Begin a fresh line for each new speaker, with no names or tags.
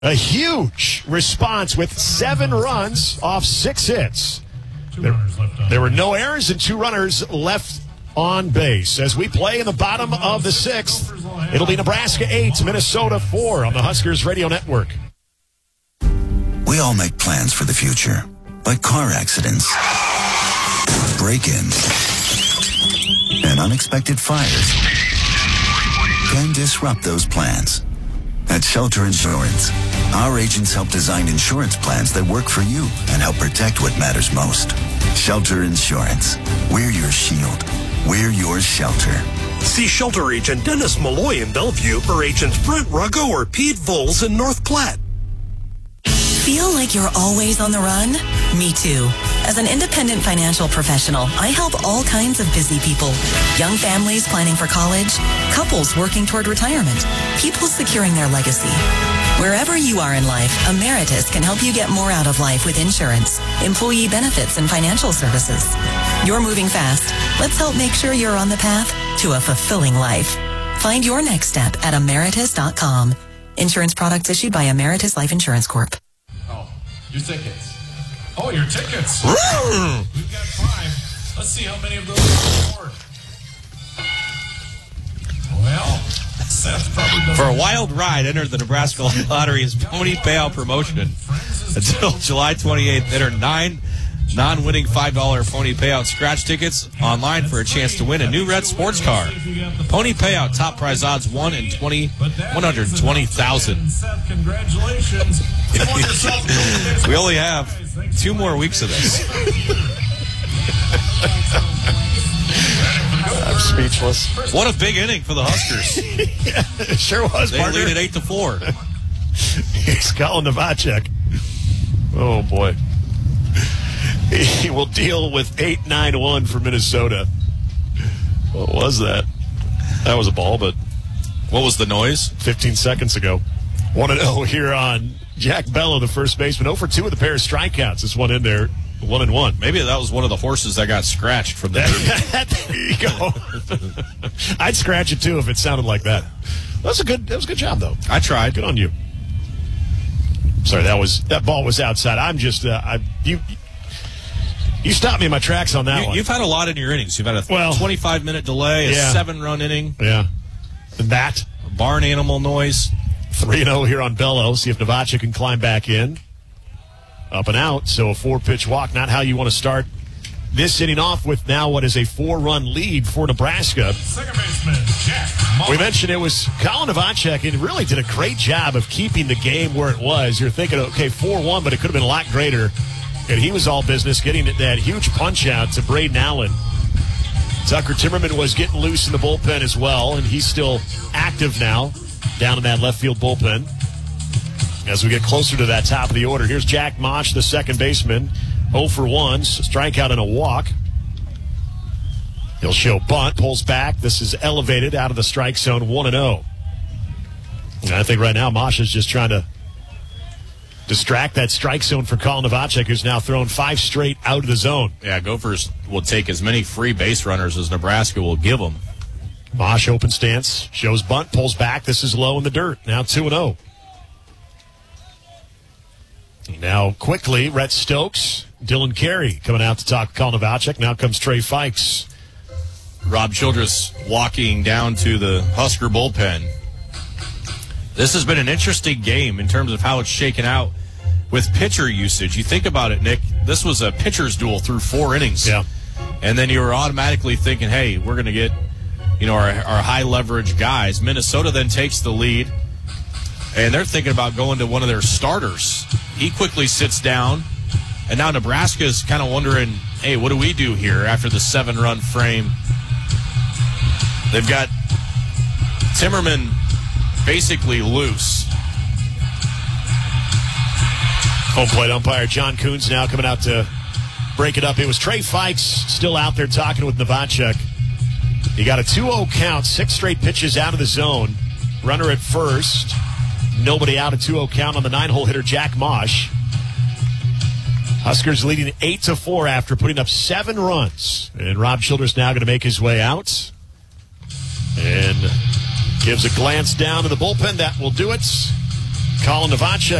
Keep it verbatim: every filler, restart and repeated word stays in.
A huge response with seven runs off six hits. There, there were no errors and two runners left on base. As we play in the bottom of the sixth, it'll be Nebraska eight, Minnesota four on the Huskers Radio Network.
We all make plans for the future, but car accidents, break-ins, and unexpected fires can disrupt those plans. At Shelter Insurance, our agents help design insurance plans that work for you and help protect what matters most. Shelter Insurance. We're your shield. We're your shelter.
See Shelter Agent Dennis Malloy in Bellevue or Agents Brent Ruggo or Pete Voles in North Platte.
Feel like you're always on the run? Me too. As an independent financial professional, I help all kinds of busy people. Young families planning for college, couples working toward retirement, people securing their legacy. Wherever you are in life, Emeritus can help you get more out of life with insurance, employee benefits, and financial services. You're moving fast. Let's help make sure you're on the path to a fulfilling life. Find your next step at emeritus dot com. Insurance products issued by Emeritus Life Insurance Corp.
Your tickets. Oh, your tickets. We've got five. Let's see how many of those are aboard. Well, Seth probably doesn't.
For a wild ride, enter the Nebraska Lottery's pony payout promotion. Until July twenty-eighth, enter nine non-winning five dollar pony payout scratch tickets online for a chance to win a new red sports car. Pony payout, top prize odds one in twenty, one hundred twenty thousand.
Seth, congratulations.
We only have two more weeks of this.
I'm speechless.
What a big inning for the Huskers.
Yeah, it sure was,
They
partner.
lead at eight to four.
He's Colin Novacek. Oh, boy. He will deal with eight nine one for Minnesota. What was that? That was a ball, but
What was the noise?
fifteen seconds ago. one and oh here on Jack Bello, the first baseman. oh for two with a pair of strikeouts. This one in there, one and one.
Maybe that was one of the horses that got scratched from the
There you go. I'd scratch it, too, if it sounded like that. That was a good, that was a good job, though.
I tried.
Good on you. Sorry, that was that ball was outside. I'm just, uh, I, you you stopped me in my tracks on that
You,
one.
you've had a lot in your innings. You've had a
Well,
twenty-five minute delay, a
yeah.
seven-run inning,
Yeah. And that,
a barn animal noise.
three and oh here on Bello. See if Novacek can climb back in. Up and out, so a four-pitch walk. Not how you want to start this inning off with now what is a four-run lead for Nebraska.
Second baseman, Jack.
We mentioned it was Colin Novacek, and really did a great job of keeping the game where it was. You're thinking, okay, four one, but it could have been a lot greater. And he was all business, getting that huge punch-out to Braden Allen. Tucker Timmerman was getting loose in the bullpen as well, and he's still active now down in that left field bullpen. As we get closer to that top of the order, here's Jack Mosh, the second baseman. oh for one, strikeout and a walk. He'll show bunt, pulls back. This is elevated out of the strike zone, one and oh. And I think right now Mosh is just trying to distract that strike zone for Colin Novacek, who's now thrown five straight out of the zone.
Yeah, Gophers will take as many free base runners as Nebraska will give them.
Mosh open stance, shows bunt, pulls back. This is low in the dirt. Now two and oh. Now quickly, Rhett Stokes, Dylan Carey coming out to talk to Colin Novacek. Now comes Trey Fikes.
Rob Childress walking down to the Husker bullpen. This has been an interesting game in terms of how it's shaken out with pitcher usage. You think about it, Nick, this was a pitcher's duel through four innings.
Yeah.
And then you were automatically thinking, hey, we're going to get, you know, our, our high leverage guys. Minnesota then takes the lead, and they're thinking about going to one of their starters. He quickly sits down, and now Nebraska's kind of wondering, hey, what do we do here after the seven-run frame? They've got Timmerman basically loose.
Home plate umpire John Coons now coming out to break it up. It was Trey Fikes still out there talking with Novacek. He got a two oh count, six straight pitches out of the zone. Runner at first. Nobody out, a two oh count on the nine-hole hitter Jack Mosh. Huskers leading eight to four after putting up seven runs. And Rob Childress now going to make his way out. And gives a glance down to the bullpen. That will do it. Colin Novacek